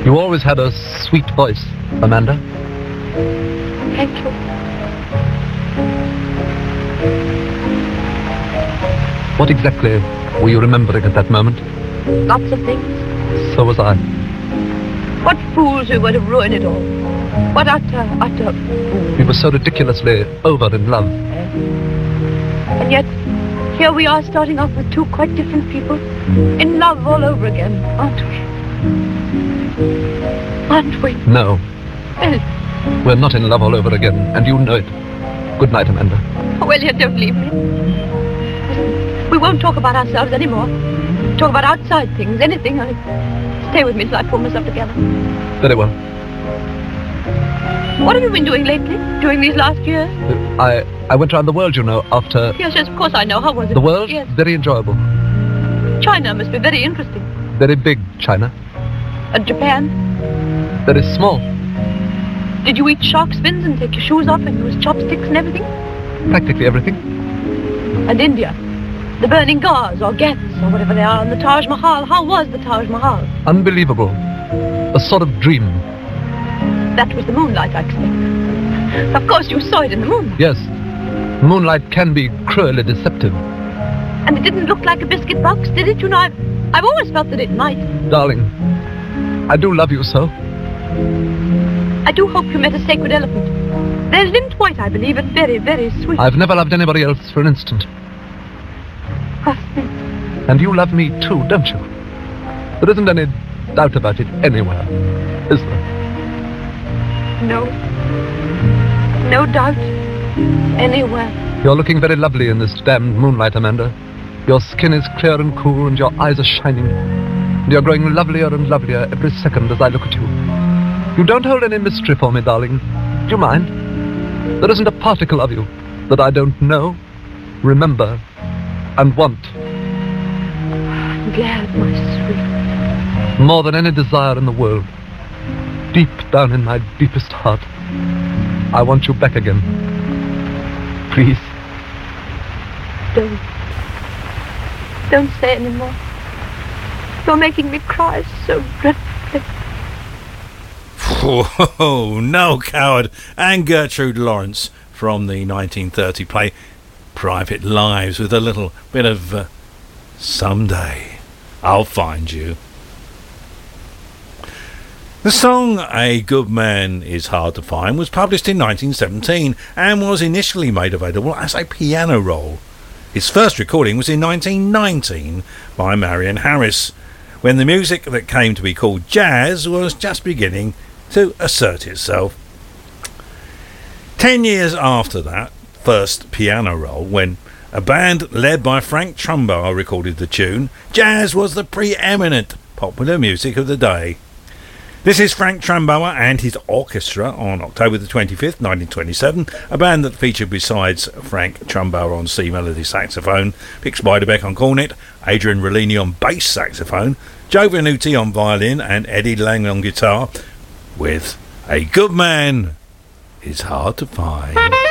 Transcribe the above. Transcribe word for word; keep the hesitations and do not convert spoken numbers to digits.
You always had a sweet voice, Amanda. Thank you. What exactly were you remembering at that moment? Lots of things. So was I. What fools we were to ruin it all. What utter, utter fools. We were so ridiculously over in love. And yet, here we are starting off with two quite different people. In love all over again, aren't we? Aren't we? No. Well, We're not in love all over again, and you know it. Good night, Amanda. oh, Elliot, don't leave me. We won't talk about ourselves anymore. Talk about outside things, anything. I... Stay with me till I pull myself together. Very well. What have you been doing lately, during these last years? Uh, I I went around the world, you know, after... Yes, yes, of course I know. How was it? The world? Yes. Very enjoyable. China must be very interesting. Very big, China. And Japan? Very small. Did you eat shark's fins and take your shoes off and use chopsticks and everything? Practically everything. And India? The burning Gars or Ghats or whatever they are, and the Taj Mahal. How was the Taj Mahal? Unbelievable. A sort of dream. That was the moonlight, I expect. Of course, you saw it in the moon. Yes. Moonlight can be cruelly deceptive. And it didn't look like a biscuit box, did it? You know, I've, I've always felt that it might. Darling, I do love you so. I do hope you met a sacred elephant. They're lint white, I believe, and very, very sweet. I've never loved anybody else for an instant. And you love me too, don't you? There isn't any doubt about it anywhere, is there? No. No doubt. Anywhere. You're looking very lovely in this damned moonlight, Amanda. Your skin is clear and cool, and your eyes are shining. And you're growing lovelier and lovelier every second as I look at you. You don't hold any mystery for me, darling. Do you mind? There isn't a particle of you that I don't know, remember, and want. I'm glad, my sweet. More than any desire in the world. Deep down in my deepest heart, I want you back again. Please. Don't. Don't say anymore. You're making me cry so dreadfully. Whoa, Noel Coward and Gertrude Lawrence from the nineteen thirty play Private Lives, with a little bit of uh, Someday I'll Find You. The song A Good Man Is Hard to Find was published in nineteen seventeen and was initially made available as a piano roll. Its first recording was in nineteen nineteen by Marion Harris, when the music that came to be called jazz was just beginning to assert itself. Ten years after that first piano roll, when a band led by Frank Trumbauer recorded the tune, jazz was the preeminent popular music of the day. This is Frank Trumbauer and his orchestra on October the twenty-fifth, nineteen twenty-seven, a band that featured, besides Frank Trumbauer on C melody saxophone, Vic Spiderbeck on cornet, Adrian Rollini on bass saxophone, Joe Venuti on violin and Eddie Lang on guitar, with A Good Man Is Hard to Find.